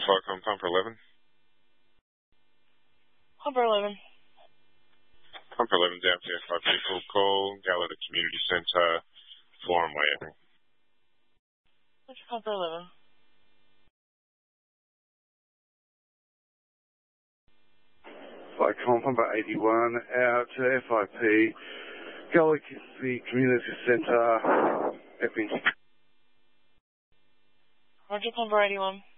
Flycom Pumper 11. Pumper 11. Pumper 11 down to F5 people. Call Gala to Community Centre. Forum way. What's Pumper 11? Flycom Pumper 81 out to FIP. Galaxy Community Centre. Epping. Roger, Pumper 81.